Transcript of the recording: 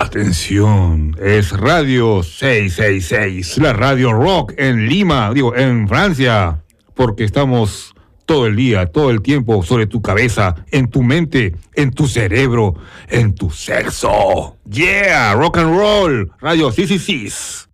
Atención, es Radio 666, la radio rock en Lima, en Francia, porque estamos todo el día, todo el tiempo sobre tu cabeza, en tu mente, en tu cerebro, en tu sexo. Yeah, rock and roll, Radio 666.